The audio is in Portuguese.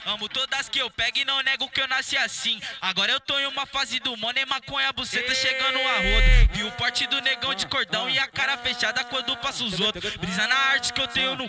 Amo todas que eu pego e não nego que eu nasci assim. Agora eu tô em uma fase do money, maconha, buceta chegando a rodo. Vi o porte do negão de cordão e a cara fechada quando passo os outros. Brisa na arte que eu tenho no